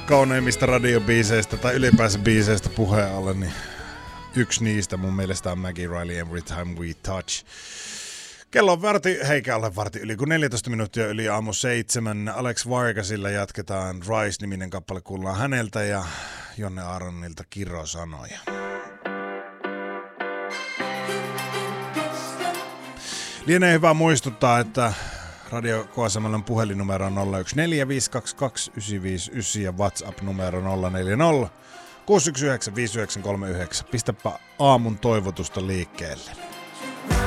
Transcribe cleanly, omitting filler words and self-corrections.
kauneimmista radiobiiseistä tai ylipäänsä biiseistä puheen alle, niin yksi niistä mun mielestä on Maggie Riley Every Time We Touch. Kello on varti yli, kun 14 minuuttia yli aamu 7. Alex Vargasilla jatketaan. Rise-niminen kappale kuullaan häneltä ja Jonne Aaronnilta kirosanoja. Lienee hyvä muistuttaa, että Radio KSML:n puhelinnumero on 01452299 ja WhatsApp-numero 040 619 5939. Pistäpä aamun toivotusta liikkeelle.